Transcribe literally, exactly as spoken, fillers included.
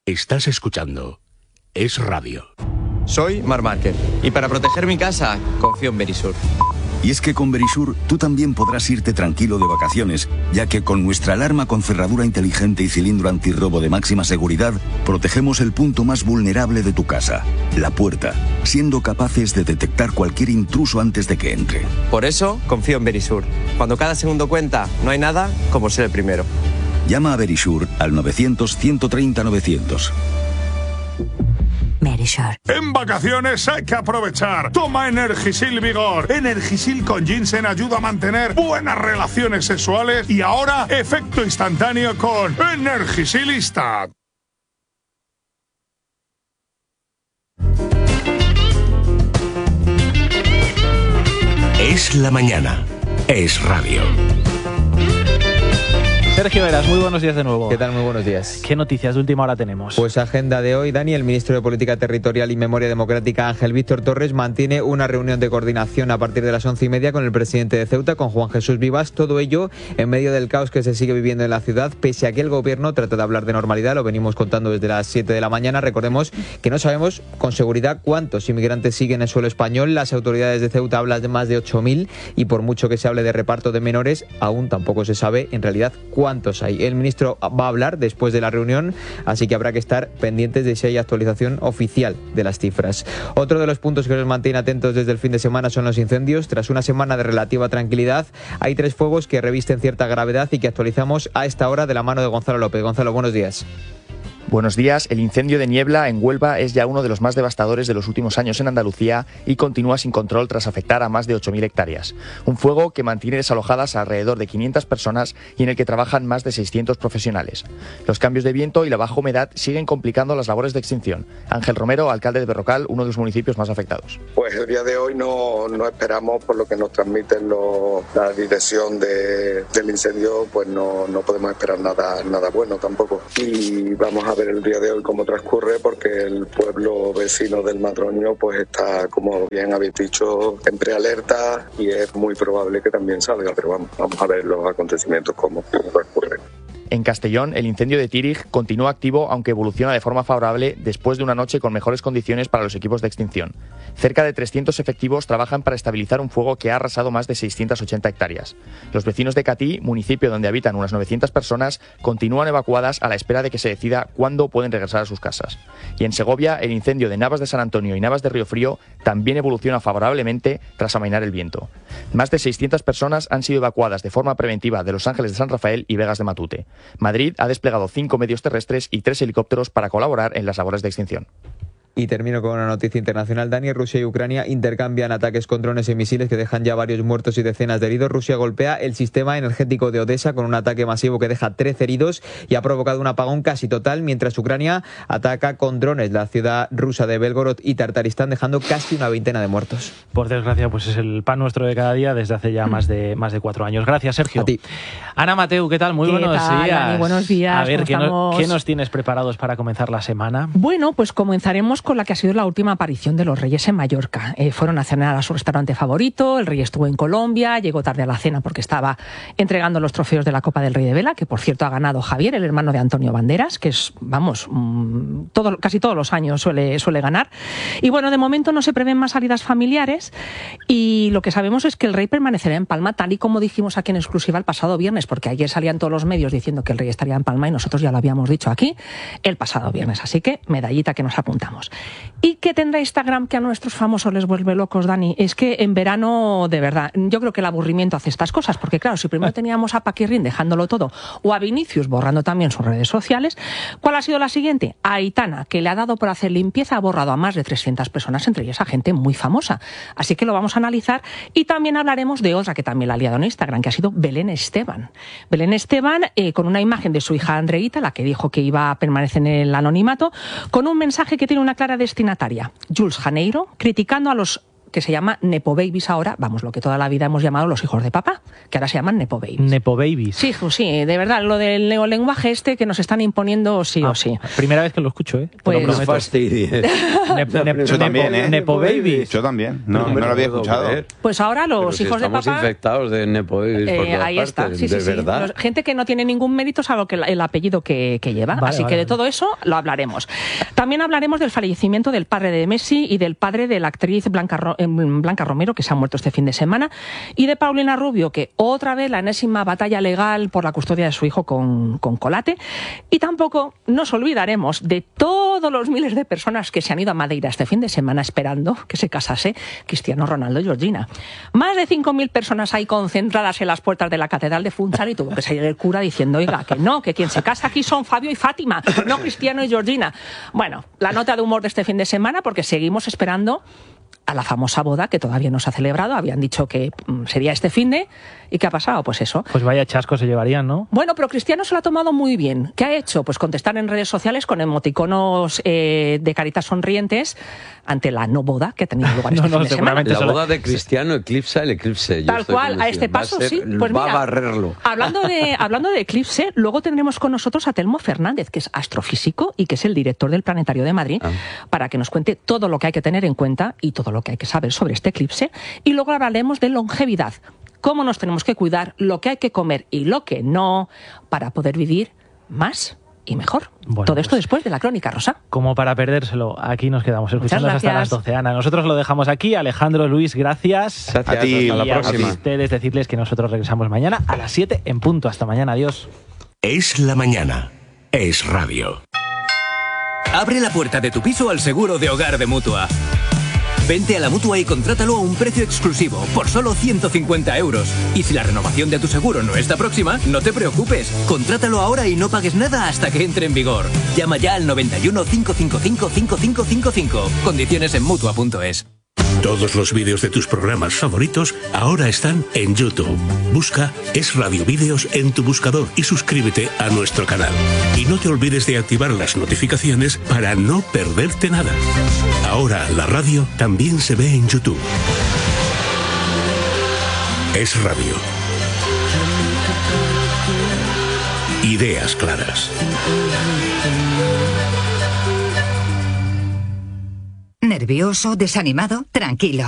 Estás escuchando Es Radio. Soy Mar Márquez y para proteger mi casa confío en Verisur. Y es que con Verisur tú también podrás irte tranquilo de vacaciones, ya que con nuestra alarma con cerradura inteligente y cilindro antirrobo de máxima seguridad, protegemos el punto más vulnerable de tu casa, la puerta, siendo capaces de detectar cualquier intruso antes de que entre. Por eso confío en Verisur. Cuando cada segundo cuenta, no hay nada como ser el primero. Llama a Verisur al novecientos, ciento treinta, novecientos. Verisur. En vacaciones hay que aprovechar. Toma Energisil Vigor. Energisil con ginseng ayuda a mantener buenas relaciones sexuales y ahora efecto instantáneo con Energisil Instant. Es la mañana. Es Radio. Sergio Heras, muy buenos días de nuevo. ¿Qué tal? Muy buenos días. ¿Qué noticias de última hora tenemos? Pues agenda de hoy, Dani, el ministro de Política Territorial y Memoria Democrática, Ángel Víctor Torres, mantiene una reunión de coordinación a partir de las once y media con el presidente de Ceuta, con Juan Jesús Vivas. Todo ello en medio del caos que se sigue viviendo en la ciudad, pese a que el gobierno trata de hablar de normalidad. Lo venimos contando desde las siete de la mañana. Recordemos que no sabemos con seguridad cuántos inmigrantes siguen en suelo español. Las autoridades de Ceuta hablan de más de ocho mil y por mucho que se hable de reparto de menores, aún tampoco se sabe en realidad cuántos hay. El ministro va a hablar después de la reunión, así que habrá que estar pendientes de si hay actualización oficial de las cifras. Otro de los puntos que nos mantiene atentos desde el fin de semana son los incendios. Tras una semana de relativa tranquilidad, hay tres fuegos que revisten cierta gravedad y que actualizamos a esta hora de la mano de Gonzalo López. Gonzalo, buenos días. Buenos días. El incendio de Niebla en Huelva es ya uno de los más devastadores de los últimos años en Andalucía y continúa sin control tras afectar a más de ocho mil hectáreas. Un fuego que mantiene desalojadas a alrededor de quinientas personas y en el que trabajan más de seiscientos profesionales. Los cambios de viento y la baja humedad siguen complicando las labores de extinción. Ángel Romero, alcalde de Berrocal, uno de los municipios más afectados. Pues el día de hoy no, no esperamos, por lo que nos transmiten lo, la dirección de, del incendio, pues no, no podemos esperar nada, nada bueno tampoco. Y vamos a ver el día de hoy cómo transcurre, porque el pueblo vecino del Madroño pues está, como bien habéis dicho, en prealerta y es muy probable que también salga, pero vamos, vamos a ver los acontecimientos cómo transcurren. En Castellón, el incendio de Tírig continúa activo, aunque evoluciona de forma favorable después de una noche con mejores condiciones para los equipos de extinción. Cerca de trescientos efectivos trabajan para estabilizar un fuego que ha arrasado más de seiscientas ochenta hectáreas. Los vecinos de Catí, municipio donde habitan unas novecientas personas, continúan evacuadas a la espera de que se decida cuándo pueden regresar a sus casas. Y en Segovia, el incendio de Navas de San Antonio y Navas de Río Frío también evoluciona favorablemente tras amainar el viento. Más de seiscientas personas han sido evacuadas de forma preventiva de Los Ángeles de San Rafael y Vegas de Matute. Madrid ha desplegado cinco medios terrestres y tres helicópteros para colaborar en las labores de extinción. Y termino con una noticia internacional. Dani, Rusia y Ucrania intercambian ataques con drones y misiles que dejan ya varios muertos y decenas de heridos. Rusia golpea el sistema energético de Odessa con un ataque masivo que deja trece heridos y ha provocado un apagón casi total, mientras Ucrania ataca con drones la ciudad rusa de Belgorod y Tartaristán, dejando casi una veintena de muertos. Por desgracia, pues es el pan nuestro de cada día desde hace ya más de más de cuatro años. Gracias, Sergio. A ti. Ana Mateu, ¿qué tal? Muy ¿Qué buenos tal, días. Dani? Buenos días. A ver, ¿qué, no, estamos? ¿qué nos tienes preparados para comenzar la semana? Bueno, pues comenzaremos con la que ha sido la última aparición de los Reyes en Mallorca. Eh, fueron a cenar a su restaurante favorito, el Rey estuvo en Colombia, llegó tarde a la cena porque estaba entregando los trofeos de la Copa del Rey de Vela, que por cierto ha ganado Javier, el hermano de Antonio Banderas, que es, vamos, mmm, todo, casi todos los años suele, suele ganar. Y bueno, de momento no se prevén más salidas familiares y lo que sabemos es que el Rey permanecerá en Palma, tal y como dijimos aquí en exclusiva el pasado viernes, porque ayer salían todos los medios diciendo que el Rey estaría en Palma y nosotros ya lo habíamos dicho aquí el pasado viernes, así que medallita que nos apuntamos. ¿Y qué tendrá Instagram que a nuestros famosos les vuelve locos, Dani? Es que en verano, de verdad, yo creo que el aburrimiento hace estas cosas, porque claro, si primero teníamos a Paquirrín dejándolo todo, o a Vinicius borrando también sus redes sociales, ¿cuál ha sido la siguiente? A Aitana, que le ha dado por hacer limpieza, ha borrado a más de trescientas personas, entre ellas a gente muy famosa. Así que lo vamos a analizar y también hablaremos de otra que también la ha liado en Instagram, que ha sido Belén Esteban. Belén Esteban, eh, con una imagen de su hija Andreita, la que dijo que iba a permanecer en el anonimato, con un mensaje que tiene una clara destinataria. Jules Janeiro, criticando a los que se llama Nepo Babies ahora, vamos, lo que toda la vida hemos llamado los hijos de papá, que ahora se llaman Nepo Babies. Nepo Babies. Sí, sí, de verdad, lo del neolenguaje este que nos están imponiendo sí ah, o sí. Primera vez que lo escucho, ¿eh? Pues... No fastidies. Nepo, Nepo, Yo también, ¿eh? Nepo Babies. Yo también, no, no, no lo había escuchado. Pues ahora los si hijos de papá... estamos infectados de Nepo Babies eh, por todas ahí partes, está, sí, de sí, verdad. sí. Los, gente que no tiene ningún mérito salvo que el, el apellido que, que lleva. Vale, Así vale, que de vale. todo eso lo hablaremos. También hablaremos del fallecimiento del padre de Messi y del padre de la actriz Blanca, Ro Blanca Romero, que se ha muerto este fin de semana, y de Paulina Rubio, que otra vez la enésima batalla legal por la custodia de su hijo con, con Colate. Y tampoco nos olvidaremos de todos los miles de personas que se han ido a Madeira este fin de semana esperando que se casase Cristiano Ronaldo y Georgina. Más de cinco mil personas hay concentradas en las puertas de la Catedral de Funchal y tuvo que salir el cura diciendo, oiga, que no, que quien se casa aquí son Fabio y Fátima, no Cristiano y Georgina. Bueno, la nota de humor de este fin de semana, porque seguimos esperando a la famosa boda que todavía no se ha celebrado. Habían dicho que mm, sería este finde. ¿Y qué ha pasado? Pues eso. Pues vaya chasco se llevarían, ¿no? Bueno, pero Cristiano se lo ha tomado muy bien. ¿Qué ha hecho? Pues contestar en redes sociales con emoticonos eh, de caritas sonrientes ante la no boda que ha tenido lugar este no, fin no, de semana. La boda de Cristiano eclipsa el eclipse. Yo Tal estoy cual, a convencido. este paso va a ser, sí. Pues va mira, a barrerlo. Hablando de, hablando de eclipse, luego tendremos con nosotros a Telmo Fernández, que es astrofísico y que es el director del Planetario de Madrid, ah. para que nos cuente todo lo que hay que tener en cuenta y todo lo que hay que saber sobre este eclipse. Y luego hablaremos de longevidad, cómo nos tenemos que cuidar, lo que hay que comer y lo que no, para poder vivir más y mejor. Bueno, todo esto pues, después de la crónica rosa. Como para perdérselo, aquí nos quedamos escuchando hasta las doce, Ana. Nosotros lo dejamos aquí. Alejandro, Luis, gracias. Gracias, a ti. hasta la y próxima. A ustedes decirles que nosotros regresamos mañana a las siete en punto. Hasta mañana, adiós. Es la mañana. Es radio. Abre la puerta de tu piso al seguro de hogar de Mutua. Vente a la Mutua y contrátalo a un precio exclusivo, por solo ciento cincuenta euros. Y si la renovación de tu seguro no está próxima, no te preocupes. Contrátalo ahora y no pagues nada hasta que entre en vigor. Llama ya al noventa y uno, cinco cinco cinco, cinco cinco cinco cinco. Condiciones en Mutua punto es. Todos los vídeos de tus programas favoritos ahora están en YouTube. Busca Es Radio Vídeos en tu buscador y suscríbete a nuestro canal. Y no te olvides de activar las notificaciones para no perderte nada. Ahora la radio también se ve en YouTube. Es Radio. Ideas claras. ¿Nervioso? ¿Desanimado? Tranquilo.